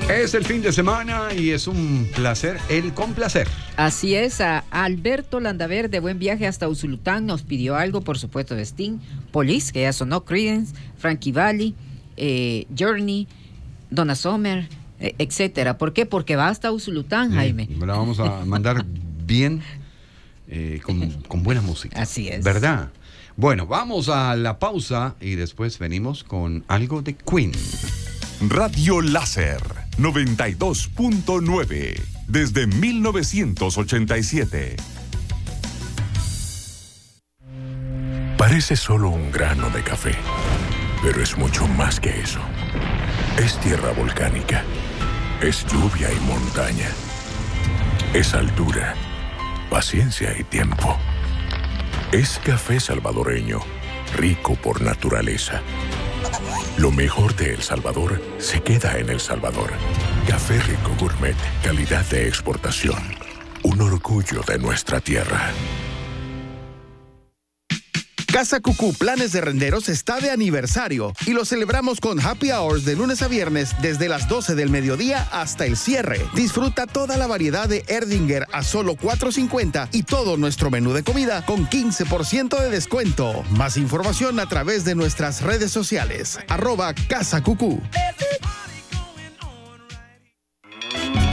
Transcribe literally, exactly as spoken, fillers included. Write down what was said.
Es el fin de semana y es un placer, el complacer. Así es, a Alberto Landaverde, buen viaje hasta Usulután, nos pidió algo, por supuesto, de Sting, Police, que ya sonó, Creedence, Frankie Valli, eh, Journey, Donna Summer, eh, etcétera. ¿Por qué? Porque va hasta Usulután, Jaime. Sí, la vamos a mandar bien, eh, con, con buena música. Así es. ¿Verdad? Bueno, vamos a la pausa y después venimos con algo de Queen. Radio Láser noventa y dos punto nueve desde mil novecientos ochenta y siete. Parece solo un grano de café, pero es mucho más que eso. Es tierra volcánica, es lluvia y montaña, es altura, paciencia y tiempo. Es café salvadoreño, rico por naturaleza. Lo mejor de El Salvador se queda en El Salvador. Café Rico Gourmet, calidad de exportación. Un orgullo de nuestra tierra. Casa Cucú Planes de Renderos está de aniversario y lo celebramos con happy hours de lunes a viernes desde las doce del mediodía hasta el cierre. Disfruta toda la variedad de Erdinger a solo cuatro cincuenta y todo nuestro menú de comida con quince por ciento de descuento. Más información a través de nuestras redes sociales. Arroba Casa Cucú.